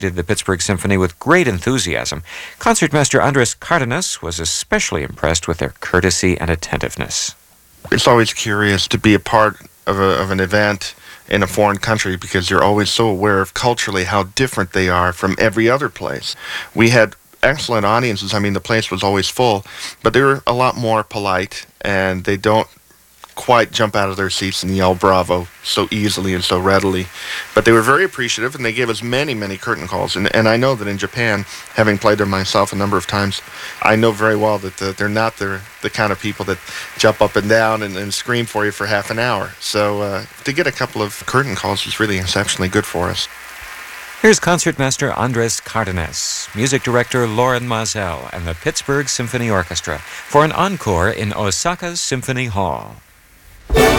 did the Pittsburgh Symphony with great enthusiasm. Concertmaster Andres Cardenas was especially impressed with their courtesy and attentiveness. It's always curious to be a part of an event in a foreign country because you're always so aware of culturally how different they are from every other place. We had excellent audiences. I mean, the place was always full, but they were a lot more polite, and they don't quite jump out of their seats and yell bravo so easily and so readily. But they were very appreciative, and they gave us many, many curtain calls. And I know that in Japan, having played there myself a number of times, I know very well that they're not the kind of people that jump up and down and scream for you for half an hour. So to get a couple of curtain calls was really exceptionally good for us. Here's Concertmaster Andres Cardenas, Music Director Lauren Mazel, and the Pittsburgh Symphony Orchestra for an encore in Osaka's Symphony Hall.